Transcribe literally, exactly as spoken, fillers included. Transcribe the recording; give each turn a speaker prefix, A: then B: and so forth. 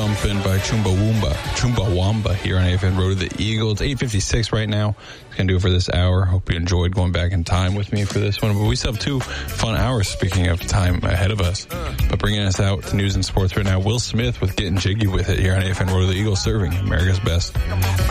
A: Thumping by Chumbawamba, Chumbawamba here on A F N Road to the Eagle. It's eight fifty-six right now. It's going to do it for this hour. Hope you enjoyed going back in time with me for this one. But we still have two fun hours, speaking of time ahead of us. But bringing us out to news and sports right now, Will Smith with Getting Jiggy With It here on A F N Road to the Eagle, serving America's best